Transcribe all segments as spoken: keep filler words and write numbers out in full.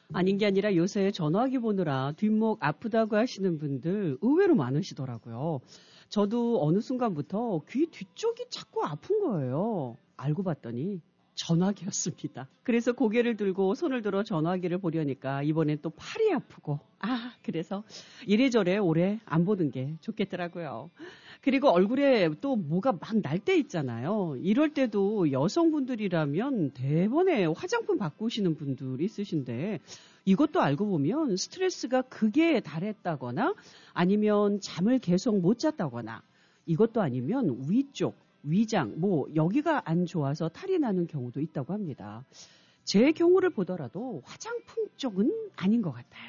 아닌 게 아니라 요새 전화기 보느라 뒷목 아프다고 하시는 분들 의외로 많으시더라고요. 저도 어느 순간부터 귀 뒤쪽이 자꾸 아픈 거예요. 알고 봤더니 전화기였습니다. 그래서 고개를 들고 손을 들어 전화기를 보려니까 이번엔 또 팔이 아프고 아 그래서 이래저래 오래 안 보는 게 좋겠더라고요. 그리고 얼굴에 또 뭐가 막 날 때 있잖아요. 이럴 때도 여성분들이라면 대번에 화장품 바꾸시는 분들이 있으신데 이것도 알고 보면 스트레스가 극에 달했다거나 아니면 잠을 계속 못 잤다거나 이것도 아니면 위쪽, 위장, 뭐 여기가 안 좋아서 탈이 나는 경우도 있다고 합니다. 제 경우를 보더라도 화장품 쪽은 아닌 것 같아요.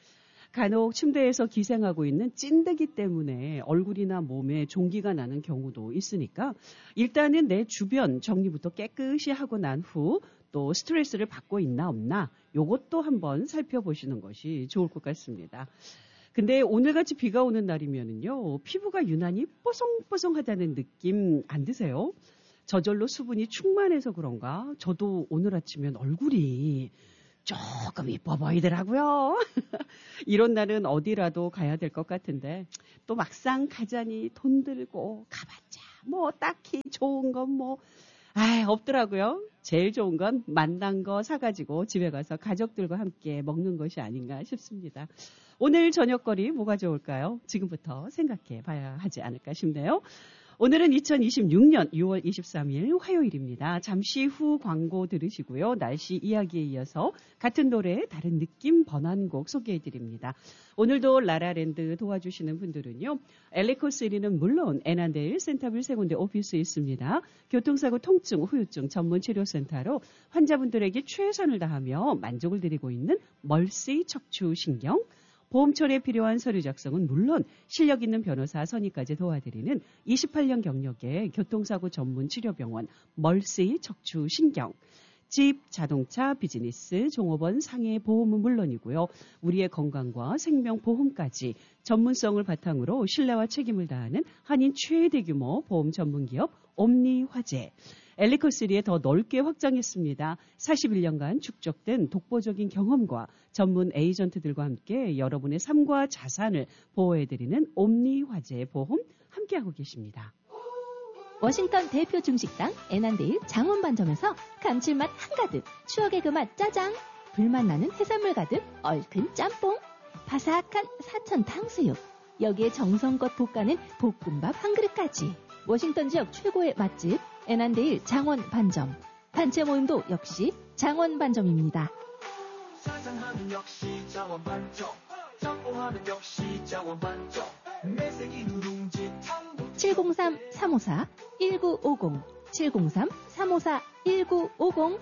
간혹 침대에서 기생하고 있는 찐드기 때문에 얼굴이나 몸에 종기가 나는 경우도 있으니까 일단은 내 주변 정리부터 깨끗이 하고 난 후 또 스트레스를 받고 있나 없나 요것도 한번 살펴보시는 것이 좋을 것 같습니다. 근데 오늘같이 비가 오는 날이면은요 피부가 유난히 뽀송뽀송하다는 느낌 안 드세요? 저절로 수분이 충만해서 그런가 저도 오늘 아침엔 얼굴이 조금 이뻐 보이더라고요. 이런 날은 어디라도 가야 될 것 같은데 또 막상 가자니 돈 들고 가봤자 뭐 딱히 좋은 건 뭐 아, 없더라고요. 제일 좋은 건 만난 거 사가지고 집에 가서 가족들과 함께 먹는 것이 아닌가 싶습니다. 오늘 저녁거리 뭐가 좋을까요? 지금부터 생각해 봐야 하지 않을까 싶네요. 오늘은 이천이십육 년 유월 이십삼일 화요일입니다. 잠시 후 광고 들으시고요. 날씨 이야기에 이어서 같은 노래의 다른 느낌 번안곡 소개해드립니다. 오늘도 라라랜드 도와주시는 분들은요. 엘리코쓰리는 물론 애난데일 센터빌 세군데 오피스에 있습니다. 교통사고 통증 후유증 전문치료센터로 환자분들에게 최선을 다하며 만족을 드리고 있는 멀시 척추신경, 보험처리에 필요한 서류 작성은 물론 실력 있는 변호사 선임까지 도와드리는 이십팔 년 경력의 교통사고 전문 치료병원 멀시 척추신경. 집, 자동차, 비즈니스, 종업원, 상해 보험은 물론이고요. 우리의 건강과 생명보험까지 전문성을 바탕으로 신뢰와 책임을 다하는 한인 최대 규모 보험 전문기업 옴니화재. 엘리코쓰리에 더 넓게 확장했습니다. 사십일 년간 축적된 독보적인 경험과 전문 에이전트들과 함께 여러분의 삶과 자산을 보호해드리는 옴니화재 보험 함께하고 계십니다. 워싱턴 대표 중식당 애난데일 장원반점에서 감칠맛 한가득, 추억의 그 맛 짜장, 불맛 나는 해산물 가득, 얼큰 짬뽕, 바삭한 사천 탕수육, 여기에 정성껏 볶아낸 볶음밥 한 그릇까지. 워싱턴 지역 최고의 맛집 애난데일 장원반점. 단체 모임도 역시 장원반점입니다. 사장하는 역시 장원반점, 짬뽕하는 역시 장원반점, 매생이 누룽지 탕 칠공삼 삼오사 일구오공 칠공삼 삼오사 일구오공.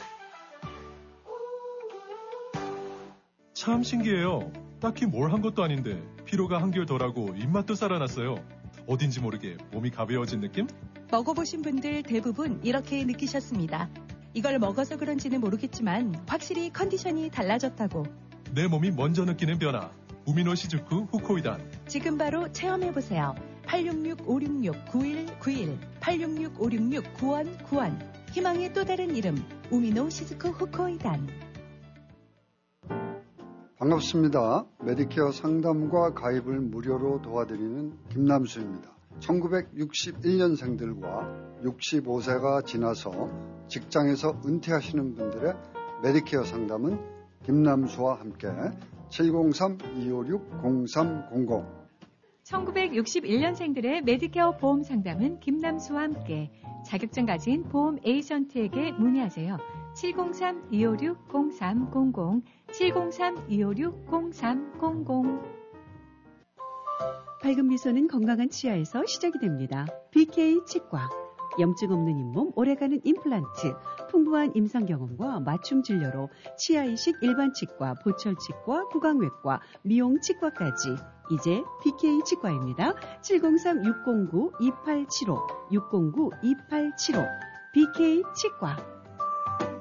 참 신기해요. 딱히 뭘 한 것도 아닌데 피로가 한결 덜하고 입맛도 살아났어요. 어딘지 모르게 몸이 가벼워진 느낌? 먹어보신 분들 대부분 이렇게 느끼셨습니다. 이걸 먹어서 그런지는 모르겠지만 확실히 컨디션이 달라졌다고. 내 몸이 먼저 느끼는 변화. 우미노 시즈쿠 후코이단. 지금 바로 체험해보세요. 팔육육 오육육 구일구일 팔육육 오육육 구일구일. 희망의 또 다른 이름 우미노 시즈쿠 후코이단. 반갑습니다. 메디케어 상담과 가입을 무료로 도와드리는 김남수입니다. 천구백육십일 년생들과 육십오 세가 지나서 직장에서 은퇴하시는 분들의 메디케어 상담은 김남수와 함께 칠공삼 이오육 공삼공공. 천구백육십일 년생들의 메디케어 보험 상담은 김남수와 함께 자격증 가진 보험 에이전트에게 문의하세요. 칠공삼 이오육 공삼공공 칠공삼 이오육 공삼공공. 밝은 미소는 건강한 치아에서 시작이 됩니다. 비케이 치과. 염증 없는 잇몸, 오래가는 임플란트, 풍부한 임상 경험과 맞춤 진료로 치아 이식 일반 치과, 보철 치과, 구강외과, 미용 치과까지 이제 비케이 치과입니다. 칠공삼 육공구 이팔칠오 육공구 이팔칠오 비케이 치과.